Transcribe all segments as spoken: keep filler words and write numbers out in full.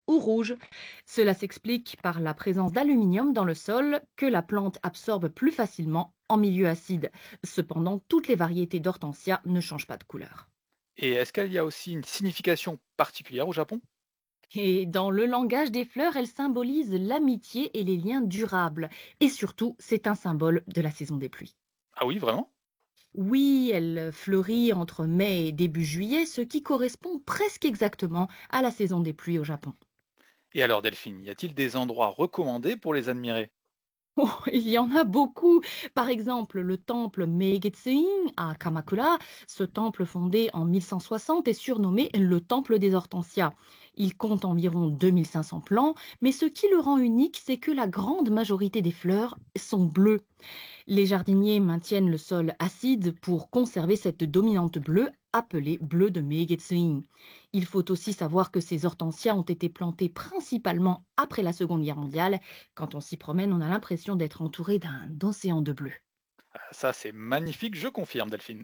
ou rouge. Cela s'explique par la présence d'aluminium dans le sol que la plante absorbe plus facilement en milieu acide. Cependant, toutes les variétés d'hortensia ne changent pas de couleur. Et est-ce qu'il y a aussi une signification particulière au Japon? Et dans le langage des fleurs, elle symbolise l'amitié et les liens durables. Et surtout, c'est un symbole de la saison des pluies. Ah oui, vraiment? Oui, elle fleurit entre mai et début juillet, ce qui correspond presque exactement à la saison des pluies au Japon. Et alors Delphine, y a-t-il des endroits recommandés pour les admirer? Oh, il y en a beaucoup. Par exemple, le temple Meigetsuin à Kamakura. Ce temple fondé en mille cent soixante est surnommé le temple des hortensias. Il compte environ deux mille cinq cents plants, mais ce qui le rend unique, c'est que la grande majorité des fleurs sont bleues. Les jardiniers maintiennent le sol acide pour conserver cette dominante bleue appelée bleu de Megetsuin. Il faut aussi savoir que ces hortensias ont été plantées principalement après la Seconde Guerre mondiale. Quand on s'y promène, on a l'impression d'être entouré d'un océan de bleu. Ah, ça, c'est magnifique, je confirme Delphine.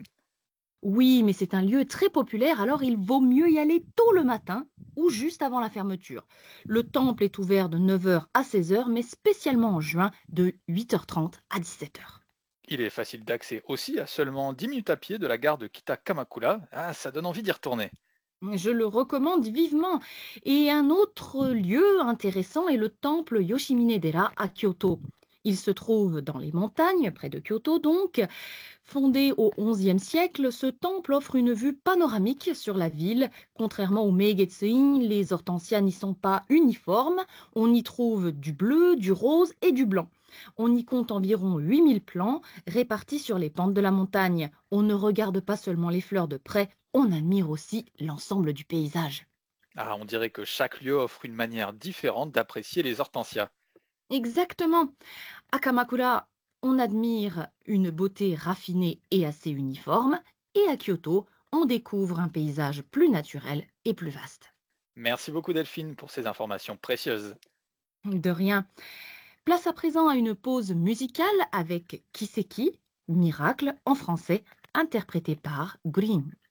Oui, mais c'est un lieu très populaire, alors il vaut mieux y aller tôt le matin ou juste avant la fermeture. Le temple est ouvert de neuf heures à seize heures, mais spécialement en juin de huit heures trente à dix-sept heures. Il est facile d'accès aussi à seulement dix minutes à pied de la gare de Kita-Kamakura. Ah, ça donne envie d'y retourner. Je le recommande vivement. Et un autre lieu intéressant est le temple Yoshimine-dera à Kyoto. Il se trouve dans les montagnes, près de Kyoto donc. Fondé au onzième siècle, ce temple offre une vue panoramique sur la ville. Contrairement au Meigetsuin, les hortensias n'y sont pas uniformes. On y trouve du bleu, du rose et du blanc. On y compte environ huit mille plants répartis sur les pentes de la montagne. On ne regarde pas seulement les fleurs de près, on admire aussi l'ensemble du paysage. Ah, on dirait que chaque lieu offre une manière différente d'apprécier les hortensias. Exactement. À Kamakura, on admire une beauté raffinée et assez uniforme, et à Kyoto, on découvre un paysage plus naturel et plus vaste. Merci beaucoup Delphine pour ces informations précieuses. De rien. Place à présent à une pause musicale avec Kiseki, Miracle en français, interprété par Green.